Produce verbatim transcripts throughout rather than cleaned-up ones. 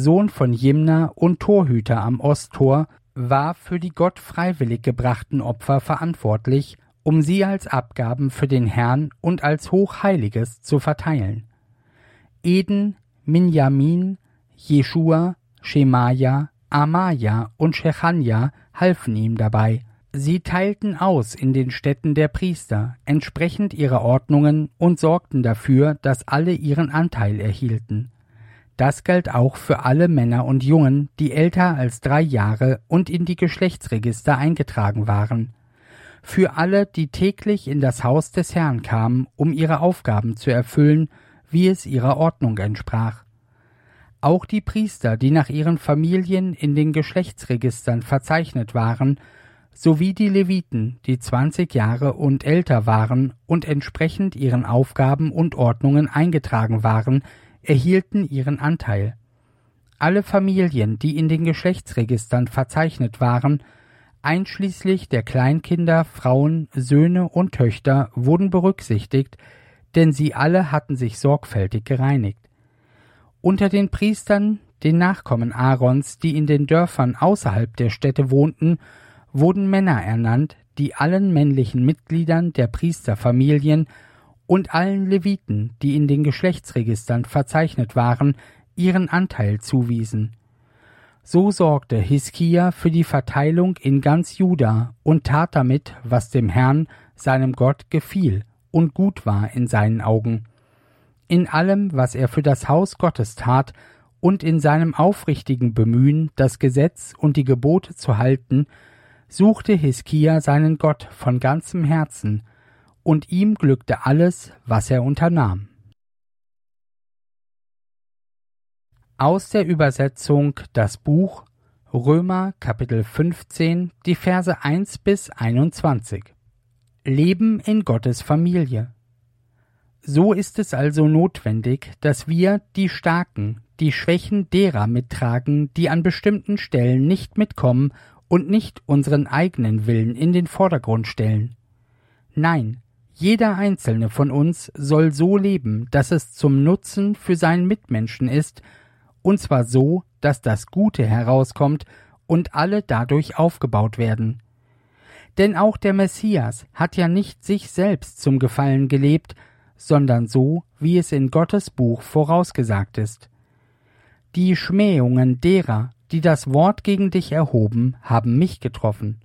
Sohn von Jimna und Torhüter am Osttor, war für die Gott freiwillig gebrachten Opfer verantwortlich, um sie als Abgaben für den Herrn und als Hochheiliges zu verteilen. Eden, Minjamin, Jeschua, Schemaja, Amaja und Schechanja halfen ihm dabei. Sie teilten aus in den Städten der Priester, entsprechend ihrer Ordnungen, und sorgten dafür, dass alle ihren Anteil erhielten. Das galt auch für alle Männer und Jungen, die älter als drei Jahre und in die Geschlechtsregister eingetragen waren. Für alle, die täglich in das Haus des Herrn kamen, um ihre Aufgaben zu erfüllen, wie es ihrer Ordnung entsprach. Auch die Priester, die nach ihren Familien in den Geschlechtsregistern verzeichnet waren, sowie die Leviten, die zwanzig Jahre und älter waren und entsprechend ihren Aufgaben und Ordnungen eingetragen waren, erhielten ihren Anteil. Alle Familien, die in den Geschlechtsregistern verzeichnet waren, einschließlich der Kleinkinder, Frauen, Söhne und Töchter, wurden berücksichtigt, denn sie alle hatten sich sorgfältig gereinigt. Unter den Priestern, den Nachkommen Aarons, die in den Dörfern außerhalb der Städte wohnten, wurden Männer ernannt, die allen männlichen Mitgliedern der Priesterfamilien und allen Leviten, die in den Geschlechtsregistern verzeichnet waren, ihren Anteil zuwiesen. So sorgte Hiskia für die Verteilung in ganz Juda und tat damit, was dem Herrn, seinem Gott, gefiel und gut war in seinen Augen. In allem, was er für das Haus Gottes tat, und in seinem aufrichtigen Bemühen, das Gesetz und die Gebote zu halten, suchte Hiskia seinen Gott von ganzem Herzen, und ihm glückte alles, was er unternahm. Aus der Übersetzung Das Buch Römer Kapitel fünfzehn, die Verse eins bis einundzwanzig. Leben in Gottes Familie. So ist es also notwendig, dass wir, die Starken, die Schwächen derer mittragen, die an bestimmten Stellen nicht mitkommen und nicht unseren eigenen Willen in den Vordergrund stellen. Nein, jeder einzelne von uns soll so leben, dass es zum Nutzen für seinen Mitmenschen ist, und zwar so, dass das Gute herauskommt und alle dadurch aufgebaut werden. Denn auch der Messias hat ja nicht sich selbst zum Gefallen gelebt, sondern so, wie es in Gottes Buch vorausgesagt ist. Die Schmähungen derer, die das Wort gegen dich erhoben, haben mich getroffen.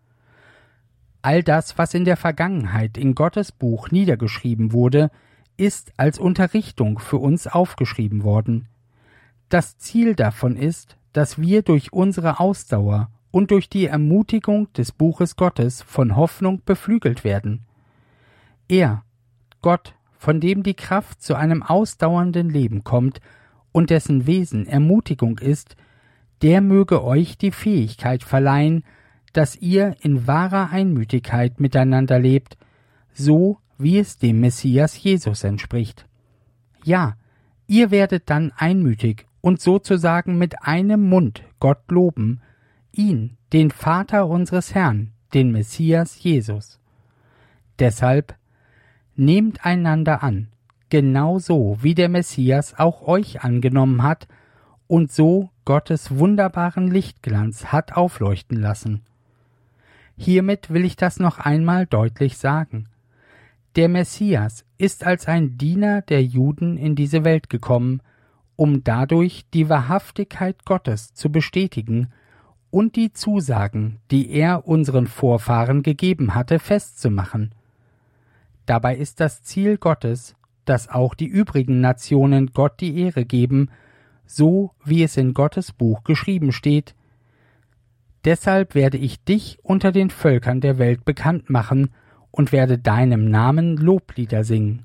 All das, was in der Vergangenheit in Gottes Buch niedergeschrieben wurde, ist als Unterrichtung für uns aufgeschrieben worden. Das Ziel davon ist, dass wir durch unsere Ausdauer und durch die Ermutigung des Buches Gottes von Hoffnung beflügelt werden. Er, Gott, von dem die Kraft zu einem ausdauernden Leben kommt und dessen Wesen Ermutigung ist, der möge euch die Fähigkeit verleihen, dass ihr in wahrer Einmütigkeit miteinander lebt, so wie es dem Messias Jesus entspricht. Ja, ihr werdet dann einmütig und sozusagen mit einem Mund Gott loben, ihn, den Vater unseres Herrn, den Messias Jesus. Deshalb nehmt einander an, genauso wie der Messias auch euch angenommen hat und so Gottes wunderbaren Lichtglanz hat aufleuchten lassen. Hiermit will ich das noch einmal deutlich sagen. Der Messias ist als ein Diener der Juden in diese Welt gekommen, um dadurch die Wahrhaftigkeit Gottes zu bestätigen und die Zusagen, die er unseren Vorfahren gegeben hatte, festzumachen. Dabei ist das Ziel Gottes, dass auch die übrigen Nationen Gott die Ehre geben, so wie es in Gottes Buch geschrieben steht: Deshalb werde ich dich unter den Völkern der Welt bekannt machen und werde deinem Namen Loblieder singen.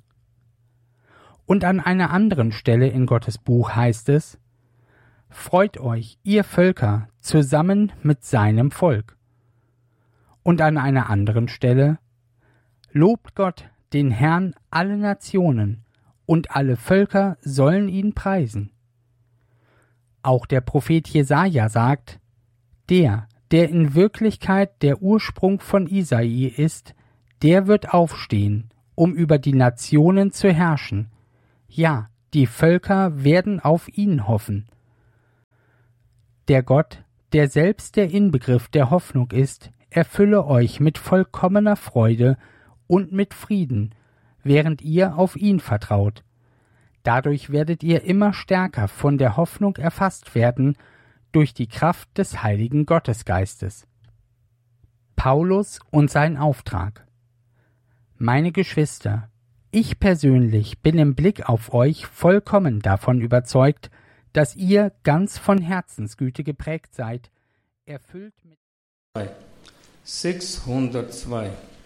Und an einer anderen Stelle in Gottes Buch heißt es: Freut euch, ihr Völker, zusammen mit seinem Volk. Und an einer anderen Stelle: Lobt Gott, den Herrn, alle Nationen, und alle Völker sollen ihn preisen. Auch der Prophet Jesaja sagt: Der, der in Wirklichkeit der Ursprung von Isai ist, der wird aufstehen, um über die Nationen zu herrschen. Ja, die Völker werden auf ihn hoffen. Der Gott, der selbst der Inbegriff der Hoffnung ist, erfülle euch mit vollkommener Freude und mit Frieden, während ihr auf ihn vertraut. Dadurch werdet ihr immer stärker von der Hoffnung erfasst werden durch die Kraft des Heiligen Gottesgeistes. Paulus und sein Auftrag. Meine Geschwister, ich persönlich bin im Blick auf euch vollkommen davon überzeugt, dass ihr ganz von Herzensgüte geprägt seid, erfüllt mit sechshundertzwei